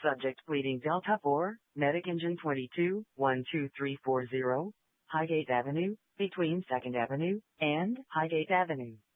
Subject pleading Delta 4, Medic Engine 22, 12340, Highgate Avenue, between 2nd Avenue and Highgate Avenue.